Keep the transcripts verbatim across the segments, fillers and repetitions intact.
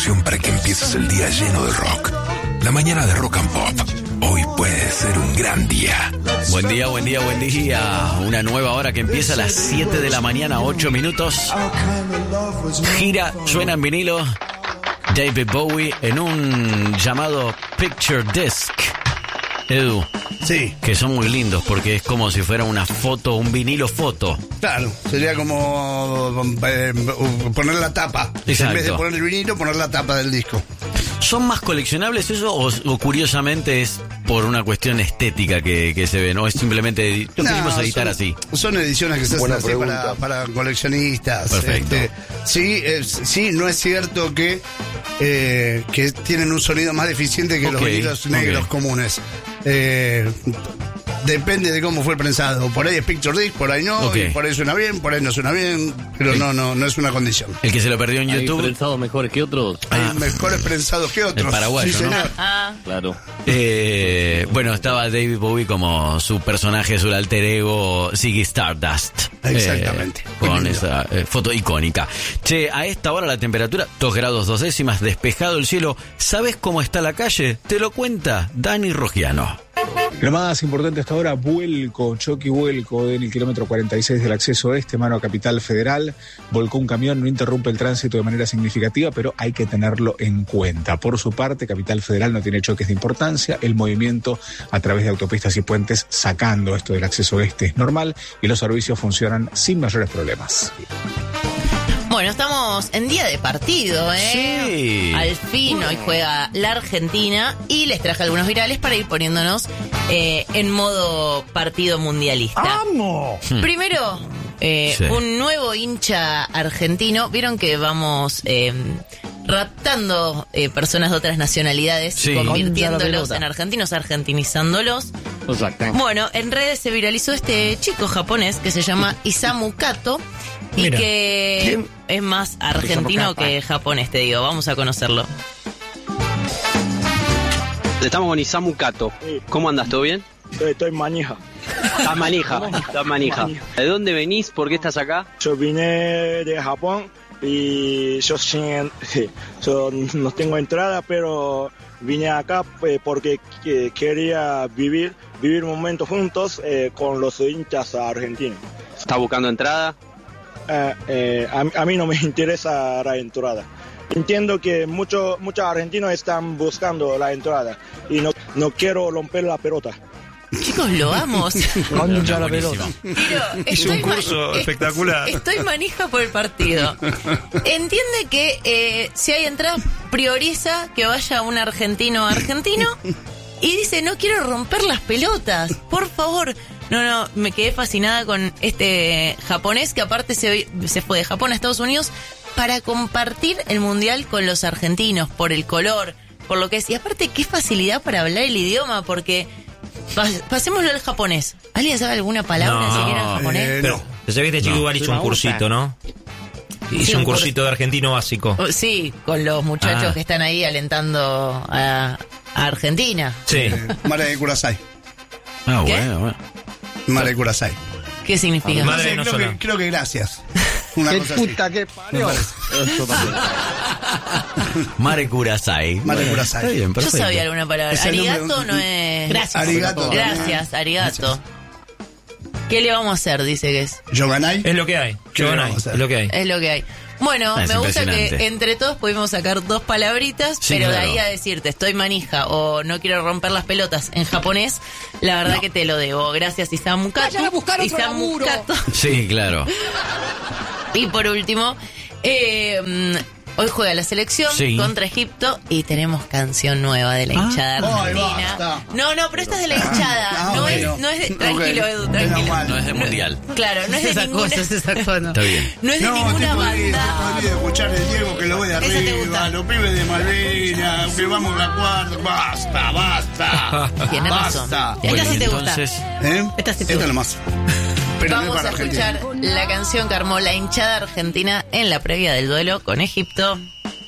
canción para que empieces el día lleno de rock. La mañana de Rock and Pop. Hoy puede ser un gran día. Buen día, buen día, buen día. Una nueva hora que empieza a las siete de la mañana, ocho minutos. Gira, suena en vinilo David Bowie en un llamado Picture Disc. Edu. Sí. Que son muy lindos porque es como si fuera una foto, un vinilo foto. Claro, sería como eh, poner la tapa. Exacto. En vez de poner el vinilo, poner la tapa del disco. ¿Son más coleccionables eso o, o curiosamente es por una cuestión estética que, que se ven? ¿O es simplemente lo quisimos no, editar son, así? Son ediciones que se hacen así para, para coleccionistas. Perfecto. Este, sí, es, sí, no es cierto que, eh, que tienen un sonido más deficiente que okay, los vinilos negros okay. comunes. Eh, depende de cómo fue el prensado. Por ahí es Picture Disc, por ahí no, okay. y por ahí suena bien, por ahí no suena bien, pero no, no, no es una condición. El que se lo perdió en YouTube. ¿Hay prensados mejores que otros? Hay ah. mejores prensados que otros. El paraguayo, sí, ¿no? Ah. Claro. Eh, bueno, estaba David Bowie como su personaje, su alter ego, Ziggy Stardust. Exactamente. Eh, con esa eh, foto icónica. Che, a esta hora la temperatura, dos grados dos décimas, despejado el cielo. ¿Sabes cómo está la calle? Te lo cuenta Dani Rogiano. Lo más importante hasta ahora, vuelco, choque y vuelco en el kilómetro cuarenta y seis del acceso este, mano a Capital Federal. Volcó un camión, no interrumpe el tránsito de manera significativa, pero hay que tenerlo en cuenta. Por su parte, Capital Federal no tiene choques de importancia. El movimiento a través de autopistas y puentes, sacando esto del acceso este, es normal y los servicios funcionan sin mayores problemas. Bueno, estamos en día de partido, ¿eh? Sí. Al fin hoy juega la Argentina y les traje algunos virales para ir poniéndonos eh, en modo partido mundialista. ¡Amo! Primero, eh, sí. un nuevo hincha argentino. Vieron que vamos eh, raptando eh, personas de otras nacionalidades, sí. convirtiéndolos en argentinos, argentinizándolos. Exacto. Bueno, en redes se viralizó este chico japonés que se llama Isamu Kato. Y Mira. que ¿Quién? es más argentino que japonés, te digo. Vamos a conocerlo. Estamos con Isamu Kato. ¿Cómo andas? ¿Todo bien? Estoy, estoy manija. Estás manija, estás manija. ¿De dónde venís? ¿Por qué estás acá? Yo vine de Japón y yo, sin, yo no tengo entrada, pero vine acá porque quería vivir, vivir momentos juntos eh, con los hinchas argentinos. ¿Estás buscando entrada? Eh, eh, a, a mí no me interesa la entrada. Entiendo que muchos muchos argentinos están buscando la entrada y no, no quiero romper la pelota. Chicos, lo amo. Mucha la pelota. Pero es un curso man, espectacular. Estoy manija por el partido. Entiende que eh, si hay entrada, prioriza que vaya un argentino argentino y dice, no quiero romper las pelotas, por favor. No, no, me quedé fascinada con este japonés que aparte se, se fue de Japón a Estados Unidos para compartir el mundial con los argentinos, por el color, por lo que es. Y aparte, qué facilidad para hablar el idioma, porque pas, pasémoslo al japonés. ¿Alguien sabe alguna palabra no, siquiera en japonés? Eh, no. Se ve que este chico igual hizo un cursito, ¿no? Hizo sí, un, un cursito de argentino básico. Sí, con los muchachos ah. que están ahí alentando a, a Argentina. Sí. Eh, Mare de Kurasai. Ah, ¿Qué? bueno, bueno. Mare Kurasai. ¿Qué significa? No sé, creo, que, creo que gracias. Una ¿Qué cosa puta así. que parió? Mare Kurasai. Mare Kurasai. Está bien, perfecto. Yo sabía alguna palabra. Arigato no es... Gracias. Arigato. Gracias, arigato. ¿Qué le vamos a hacer? Dice que es. Yoganai. Es lo que hay. Yoganai. Es lo que hay. Es lo que hay. Bueno, es me gusta que entre todos pudimos sacar dos palabritas, sí, pero claro. de ahí a decirte estoy manija o no quiero romper las pelotas en japonés, la verdad no. que te lo debo. Gracias, Isamu Kato. Vayan a buscar otro Isamu Kato. Sí, claro. Y por último, eh, hoy juega la selección sí. contra Egipto y tenemos canción nueva de la hinchada ah, argentina. Ay, no, no, pero esta es de la hinchada. Ah, no, bueno. es, no es de, tranquilo, okay. Edu, tranquilo. No es de mundial. No, claro, no es de esas ninguna. Cosas, esas cosas. Está bien. No es de no, ninguna banda. No olvides escuchar el Diego que lo voy de arriba, los pibes de Malvinas, que vamos a la cuarta. Basta, basta. Tienes razón. Esta sí te gusta. ¿Eh? Esta sí te Esta gusta. es lo más. Pero vamos no a escuchar Argentina. La canción que armó la hinchada argentina en la previa del duelo con Egipto.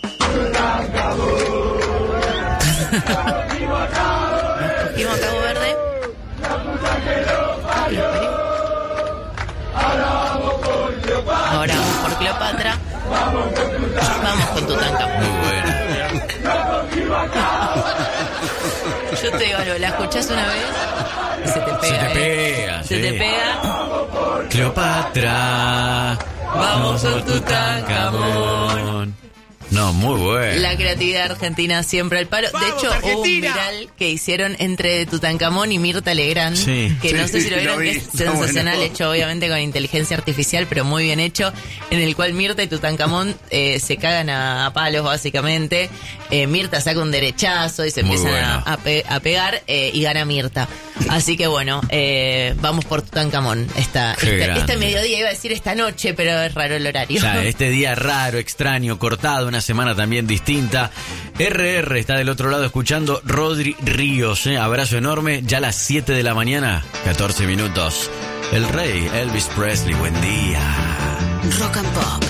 Cogimos a Cabo Verde. Ahora vamos por Cleopatra. Vamos con Tutankamón. Muy buena. te digo algo, la escuchás una vez y se te pega. Se te ¿eh? pega, Se sí. te pega. Cleopatra, vamos por Tutankamón. No, muy bueno. La creatividad argentina siempre al palo. De hecho, Argentina! hubo un viral que hicieron entre Tutankamón y Mirta Legrand, Sí. que no Sí, sé si lo lo vieron, vi, que es está sensacional, bueno. hecho obviamente con inteligencia artificial, pero muy bien hecho, en el cual Mirta y Tutankamón eh, se cagan a, a palos, básicamente. Eh, Mirta saca un derechazo y se Muy empiezan bueno. a, a pe- a pegar eh, y gana Mirta. Así que bueno, eh, vamos por Tutankamón esta, Qué este, grande. este mediodía, iba a decir esta noche, pero es raro el horario. Ya, este día raro, extraño, cortado, una semana también distinta. R R está del otro lado escuchando. Rodri Ríos, ¿eh? Abrazo enorme. Ya a las siete de la mañana, catorce minutos. El rey Elvis Presley, buen día. Rock and Pop.